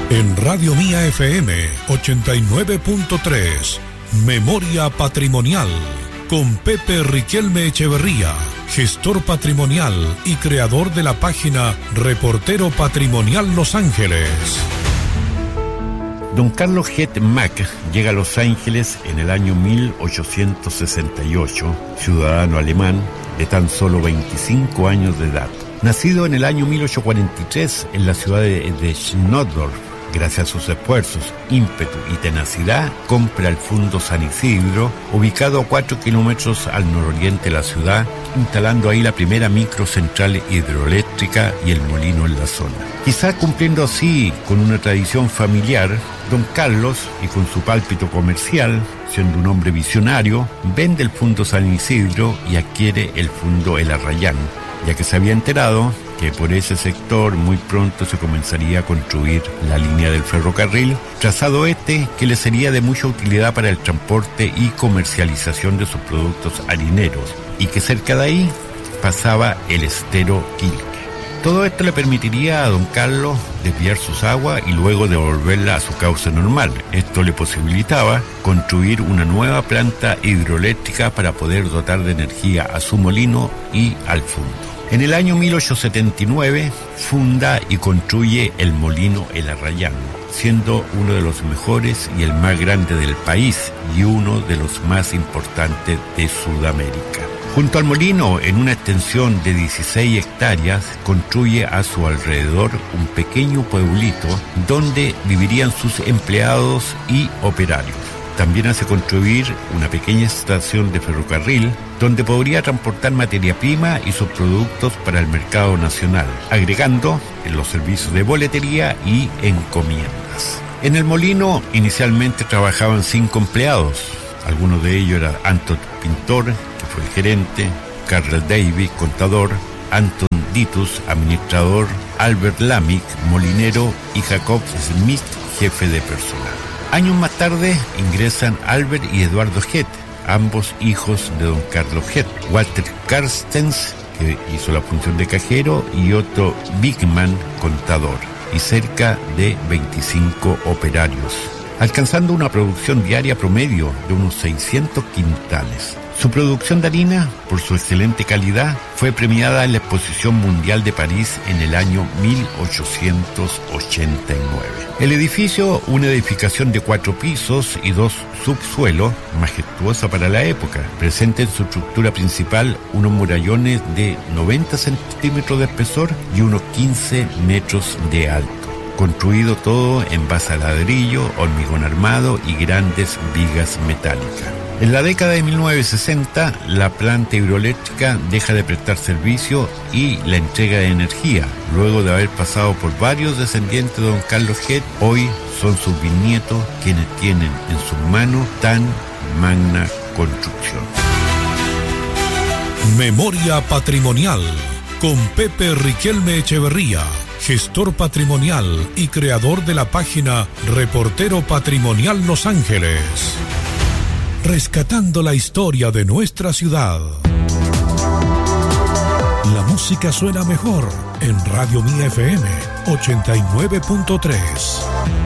En Radio Mía FM 89.3, Memoria Patrimonial, con Pepe Riquelme Echeverría, gestor patrimonial y creador de la página Reportero Patrimonial Los Ángeles. Don Carlos Head Mack llega a Los Ángeles en el año 1868, ciudadano alemán de tan solo 25 años de edad. Nacido en el año 1843 en la ciudad de Schnoddorf, gracias a sus esfuerzos, ímpetu y tenacidad, compra el Fundo San Isidro, ubicado a 4 kilómetros al nororiente de la ciudad, instalando ahí la primera microcentral hidroeléctrica y el molino en la zona. Quizá cumpliendo así con una tradición familiar, don Carlos, y con su pálpito comercial, siendo un hombre visionario, vende el Fundo San Isidro y adquiere el Fundo El Arrayán, ya que se había enterado que por ese sector muy pronto se comenzaría a construir la línea del ferrocarril, trazado que le sería de mucha utilidad para el transporte y comercialización de sus productos harineros, y que cerca de ahí pasaba el estero Quilque. Todo esto le permitiría a don Carlos desviar sus aguas y luego devolverla a su cauce normal. Esto le posibilitaba construir una nueva planta hidroeléctrica para poder dotar de energía a su molino y al fundo. En el año 1879 funda y construye el molino El Arrayán, siendo uno de los mejores y el más grande del país y uno de los más importantes de Sudamérica. Junto al molino, en una extensión de 16 hectáreas, construye a su alrededor un pequeño pueblito donde vivirían sus empleados y operarios. También hace construir una pequeña estación de ferrocarril donde podría transportar materia prima y sus productos para el mercado nacional, agregando en los servicios de boletería y encomiendas. En el molino inicialmente trabajaban 5 empleados. Algunos de ellos eran Anton Pintor, que fue el gerente, Carl Davis, contador, Anton Ditus, administrador, Albert Lamick, molinero, y Jacob Smith, jefe de personal. Años más tarde ingresan Albert y Eduardo Head, ambos hijos de don Carlos Head, Walter Carstens, que hizo la función de cajero, y Otto Bigman, contador, y cerca de 25 operarios, alcanzando una producción diaria promedio de unos 600 quintales. Su producción de harina, por su excelente calidad, fue premiada en la Exposición Mundial de París en el año 1889. El edificio, una edificación de 4 pisos y 2 subsuelos, majestuosa para la época, presenta en su estructura principal unos murallones de 90 centímetros de espesor y unos 15 metros de alto. Construido todo en base a ladrillo, hormigón armado y grandes vigas metálicas. En la década de 1960, la planta hidroeléctrica deja de prestar servicio y la entrega de energía. Luego de haber pasado por varios descendientes de don Carlos Head, hoy son sus bisnietos quienes tienen en sus manos tan magna construcción. Memoria Patrimonial, con Pepe Riquelme Echeverría, gestor patrimonial y creador de la página Reportero Patrimonial Los Ángeles. Rescatando la historia de nuestra ciudad. La música suena mejor en Radio Mía FM 89.3.